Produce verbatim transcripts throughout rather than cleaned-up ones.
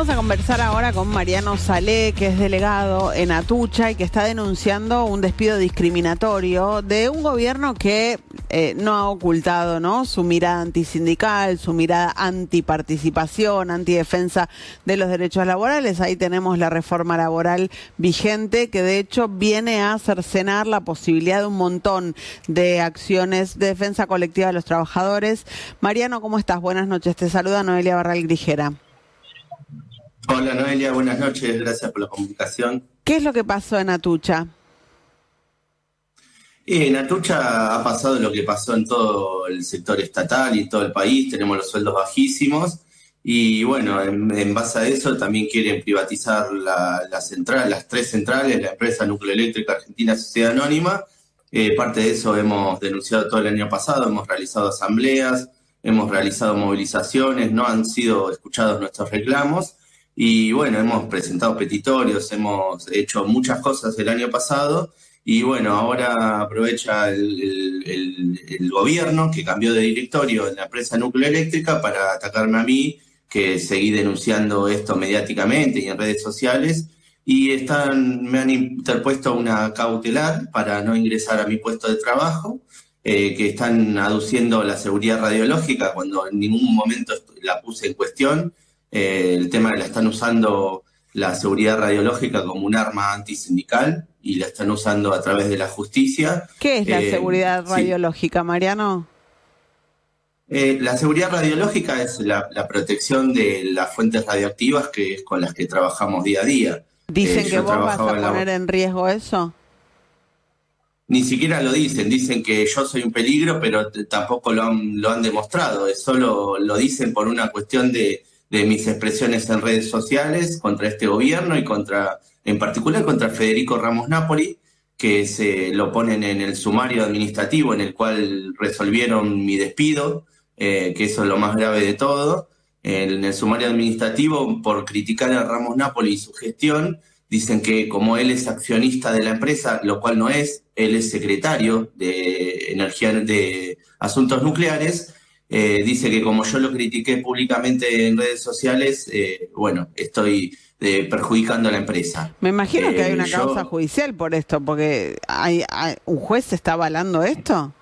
Vamos a conversar ahora con Mariano Salé, que es delegado en Atucha y que está denunciando un despido discriminatorio de un gobierno que eh, no ha ocultado, ¿no?, su mirada antisindical, su mirada antiparticipación, antidefensa de los derechos laborales. Ahí tenemos la reforma laboral vigente, que de hecho viene a cercenar la posibilidad de un montón de acciones de defensa colectiva de los trabajadores. Mariano, ¿cómo estás? Buenas noches. Te saluda Noelia Barral Grijera. Hola Noelia, buenas noches, gracias por la comunicación. ¿Qué es lo que pasó en Atucha? Y en Atucha ha pasado lo que pasó en todo el sector estatal y todo el país, tenemos los sueldos bajísimos y bueno, en, en base a eso también quieren privatizar la, la central, las tres centrales, la empresa Nucleoeléctrica Argentina Sociedad Anónima. Eh, parte de eso hemos denunciado todo el año pasado, hemos realizado asambleas, hemos realizado movilizaciones, no han sido escuchados nuestros reclamos. Y bueno, hemos presentado petitorios, hemos hecho muchas cosas el año pasado y bueno, ahora aprovecha el, el, el, el gobierno que cambió de directorio en la empresa Nucleoeléctrica para atacarme a mí, que seguí denunciando esto mediáticamente y en redes sociales, y están, me han interpuesto una cautelar para no ingresar a mi puesto de trabajo, eh, que están aduciendo la seguridad radiológica cuando en ningún momento la puse en cuestión. Eh, el tema de la están usando la seguridad radiológica como un arma antisindical y la están usando a través de la justicia. ¿Qué es la eh, seguridad radiológica, sí. Mariano? Eh, la seguridad radiológica es la, la protección de las fuentes radioactivas que es con las que trabajamos día a día. ¿Dicen eh, que vos vas a poner en riesgo eso? Ni siquiera lo dicen, dicen que yo soy un peligro, pero t- tampoco lo han, lo han demostrado, es solo lo dicen por una cuestión de de mis expresiones en redes sociales contra este gobierno y contra, en particular contra Federico Ramos Napoli, que se lo ponen en el sumario administrativo en el cual resolvieron mi despido, eh, que eso es lo más grave de todo. En el sumario administrativo, por criticar a Ramos Napoli y su gestión, dicen que como él es accionista de la empresa, lo cual no es, él es secretario de Energía de Asuntos Nucleares. Eh, dice que como yo lo critiqué públicamente en redes sociales, eh, bueno, estoy eh, perjudicando a la empresa. Me imagino eh, que hay una yo, causa judicial por esto, porque hay, hay un juez está avalando esto.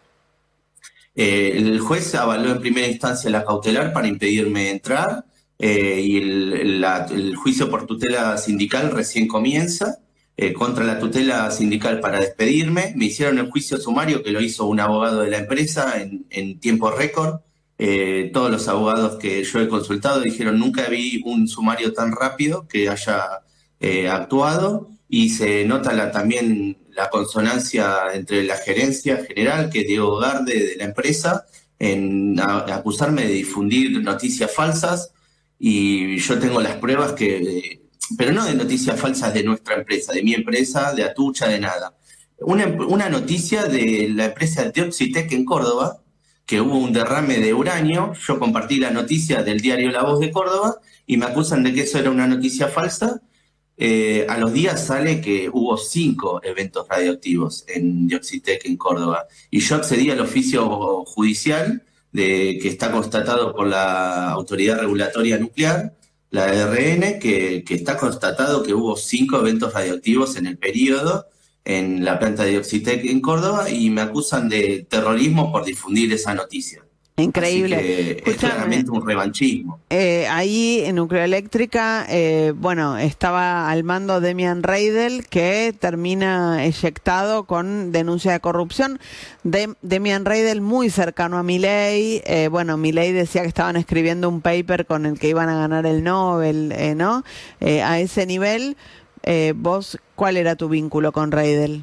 Eh, el juez avaló en primera instancia la cautelar para impedirme entrar eh, y el, la, el juicio por tutela sindical recién comienza. Eh, contra la tutela sindical para despedirme. Me hicieron el juicio sumario que lo hizo un abogado de la empresa en, en tiempo récord. Eh, todos los abogados que yo he consultado dijeron nunca vi un sumario tan rápido que haya eh, actuado, y se nota la, también la consonancia entre la gerencia general, que es Diego Garde de la empresa, en a, acusarme de difundir noticias falsas, y yo tengo las pruebas que... Eh, pero no de noticias falsas de nuestra empresa, de mi empresa, de Atucha, de nada. Una, una noticia de la empresa Dioxitec en Córdoba, que hubo un derrame de uranio. Yo compartí la noticia del diario La Voz de Córdoba y me acusan de que eso era una noticia falsa. Eh, a los días sale que hubo cinco eventos radioactivos en Dioxitec en Córdoba. Y yo accedí al oficio judicial de, que está constatado por la Autoridad Regulatoria Nuclear, la A R N, que, que está constatado que hubo cinco eventos radioactivos en el periodo en la planta de Dioxitec en Córdoba, y me acusan de terrorismo por difundir esa noticia. Increíble. Así que Escuchame, es claramente un revanchismo. Eh, ahí en Nucleoeléctrica, eh, bueno, estaba al mando Demian Reidel, que termina eyectado con denuncia de corrupción. De, Demian Reidel muy cercano a Milei. Eh, bueno, Milei decía que estaban escribiendo un paper con el que iban a ganar el Nobel, eh, ¿no? Eh, a ese nivel, eh, vos, ¿cuál era tu vínculo con Reidel?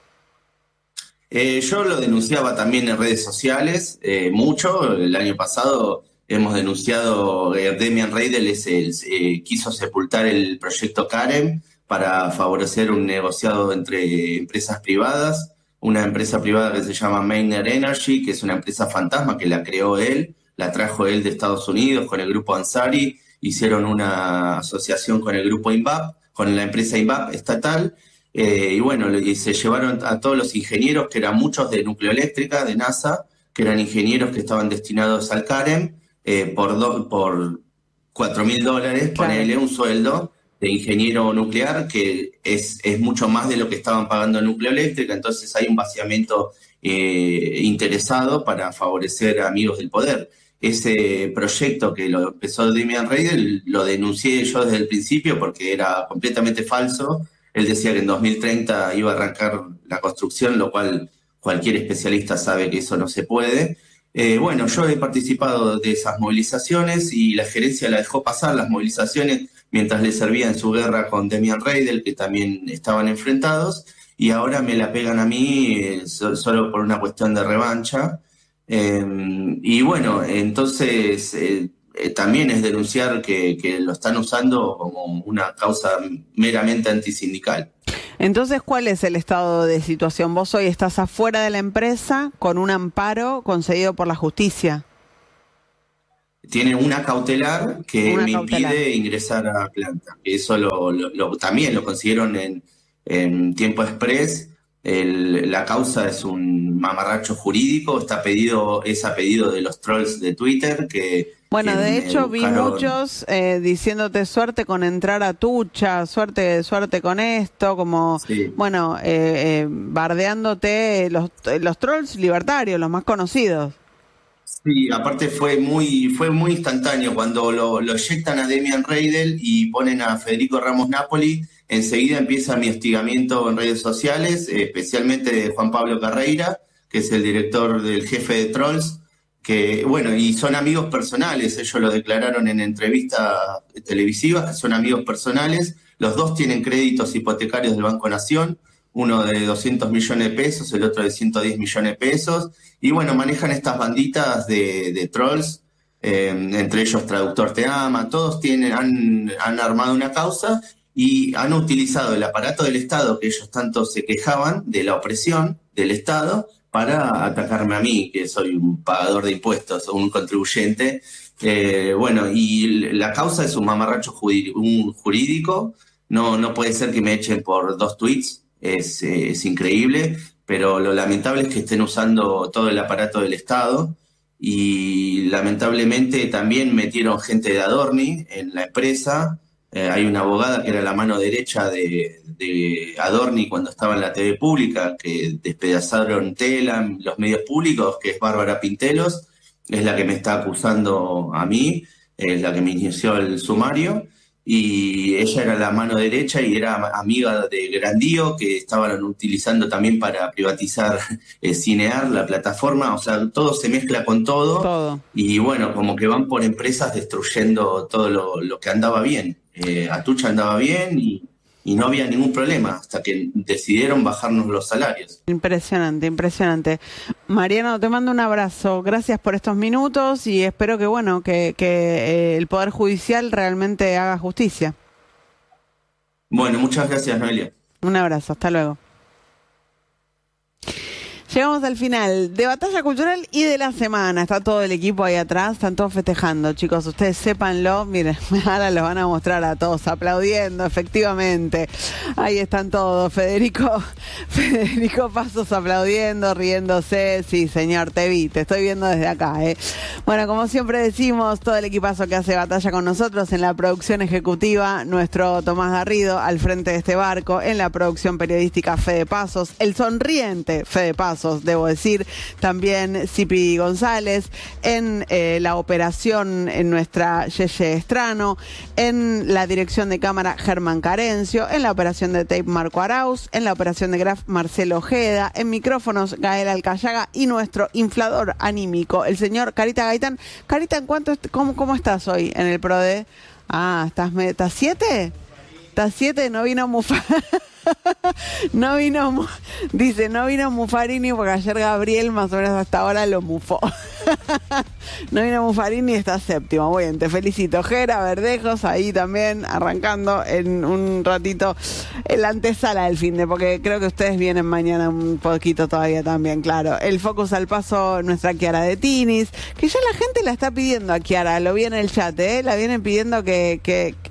Eh, yo lo denunciaba también en redes sociales, eh, mucho. El año pasado hemos denunciado, eh, Demian Reidel es el, eh, quiso sepultar el proyecto Karen para favorecer un negociado entre empresas privadas, una empresa privada que se llama Mainer Energy, que es una empresa fantasma que la creó él, la trajo él de Estados Unidos con el grupo Ansari, hicieron una asociación con el grupo INVAP, con la empresa INVAP estatal. Eh, y bueno, y se llevaron a todos los ingenieros, que eran muchos de Nucleoeléctrica, de NASA, que eran ingenieros que estaban destinados al Karen, eh, por, do, por cuatro mil dólares, Claro. ponerle un sueldo de ingeniero nuclear, que es, es mucho más de lo que estaban pagando en Núcleo Eléctrica. Entonces hay un vaciamiento eh, interesado para favorecer a amigos del poder. Ese proyecto que lo empezó Damian Reidel lo denuncié yo desde el principio porque era completamente falso. Él decía que en dos mil treinta iba a arrancar la construcción, lo cual cualquier especialista sabe que eso no se puede. Eh, bueno, yo he participado de esas movilizaciones y la gerencia la dejó pasar las movilizaciones mientras le servía en su guerra con Damian Reidel, que también estaban enfrentados, y ahora me la pegan a mí eh, so- solo por una cuestión de revancha. Eh, y bueno, entonces eh, eh, también es denunciar que, que lo están usando como una causa meramente antisindical. Entonces, ¿cuál es el estado de situación? Vos hoy estás afuera de la empresa con un amparo concedido por la justicia. Tiene una cautelar que Una me cautelar. impide ingresar a planta. Eso lo, lo- lo- también lo consiguieron en, en tiempo express. El- la causa es un mamarracho jurídico, está pedido, es a pedido de los trolls de Twitter que, Bueno, que de me hecho vi buscaron. muchos eh, diciéndote suerte con entrar a Tucha, suerte, suerte con esto, como, Sí. bueno, eh, eh, bardeándote los, los trolls libertarios, los más conocidos. Sí, aparte fue muy, fue muy instantáneo cuando lo, lo eyectan a Damian Reidel y ponen a Federico Ramos Napoli, enseguida empieza mi hostigamiento en redes sociales, eh, especialmente de Juan Pablo Carreira, que es el director del jefe de Trolls, que bueno, y son amigos personales, ellos lo declararon en entrevistas televisivas, que son amigos personales, los dos tienen créditos hipotecarios del Banco Nación, uno de doscientos millones de pesos, el otro de ciento diez millones de pesos, y bueno, manejan estas banditas de, de trolls, eh, entre ellos Traductor Te Ama, todos tienen, han, han armado una causa y han utilizado el aparato del Estado, que ellos tanto se quejaban de la opresión del Estado, para atacarme a mí, que soy un pagador de impuestos o un contribuyente. Eh, bueno, y la causa es un mamarracho judi- un jurídico, no, no puede ser que me echen por dos tweets, es, eh, es increíble, pero lo lamentable es que estén usando todo el aparato del Estado y lamentablemente también metieron gente de Adorni en la empresa. Eh, hay una abogada que era la mano derecha de, de Adorni cuando estaba en la T V pública, que despedazaron Telam, los medios públicos, que es Bárbara Pintelos, es la que me está acusando a mí, es la que me inició el sumario, y ella era la mano derecha y era amiga de Grandío, que estaban utilizando también para privatizar eh, Cinear, la plataforma. O sea, todo se mezcla con todo, Todo. y bueno, como que van por empresas destruyendo todo lo, lo que andaba bien. Eh, Atucha andaba bien y, y no había ningún problema hasta que decidieron bajarnos los salarios. Impresionante, impresionante. Mariano, te mando un abrazo. Gracias por estos minutos y espero que, bueno, que, que eh, el Poder Judicial realmente haga justicia. Bueno, muchas gracias, Noelia. Un abrazo, hasta luego. Llegamos al final de Batalla Cultural y de la semana. Está todo el equipo ahí atrás, están todos festejando, chicos. Ustedes sépanlo. Miren, ahora los van a mostrar a todos aplaudiendo, efectivamente. Ahí están todos. Federico, Federico Pasos aplaudiendo, riéndose. Sí, señor, te vi, te estoy viendo desde acá, ¿eh? Bueno, como siempre decimos, todo el equipazo que hace Batalla con nosotros en la producción ejecutiva, nuestro Tomás Garrido al frente de este barco, en la producción periodística Fede Pasos, el sonriente Fede Pasos, debo decir, también Cipri González, en eh, la operación en nuestra Yeye Estrano, en la dirección de cámara Germán Carencio, en la operación de tape Marco Arauz, en la operación de graf Marcelo Ojeda, en micrófonos Gael Alcayaga y nuestro inflador anímico, el señor Carita Gaitán. Carita, ¿en cuánto est- cómo, ¿cómo estás hoy en el PRODE? Ah, ¿estás, me- ¿estás siete? ¿Estás siete? No vino Mufa. No vino, Mu- dice, no vino Mufarini porque ayer Gabriel más o menos hasta ahora lo mufó. No vino Mufarini y está séptimo. Muy bien, te felicito. Jera, Verdejos, ahí también arrancando en un ratito en la antesala del fin de, porque creo que ustedes vienen mañana un poquito todavía también, claro. El Focus al Paso, nuestra Kiara de Tinis, que ya la gente la está pidiendo a Kiara, lo vi en el chat, ¿eh? La vienen pidiendo que, que,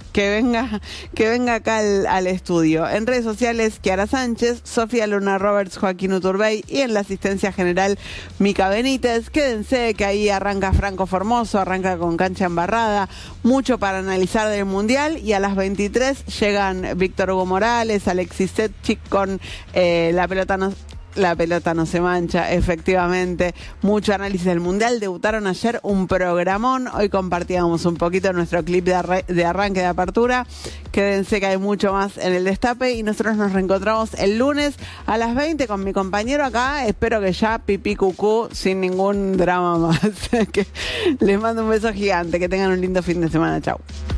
que venga, que venga acá al, al estudio. En redes sociales, Kiara Sánchez, Sofía Luna Roberts, Joaquín Uturbey y en la asistencia general, Mica Benítez. Quédense que ahí arranca Franco Formoso, arranca con cancha embarrada, mucho para analizar del Mundial, y a las veintitrés llegan Víctor Hugo Morales, Alexis Setchik con eh, la pelota no... La pelota no se mancha, efectivamente. Mucho análisis del Mundial. Debutaron ayer, un programón. Hoy compartíamos un poquito nuestro clip de, arre- de arranque de apertura. Quédense que hay mucho más en el Destape y nosotros nos reencontramos el lunes a las veinte con mi compañero acá. Espero que ya pipí cucú sin ningún drama más. Que les mando un beso gigante. Que tengan un lindo fin de semana. Chau.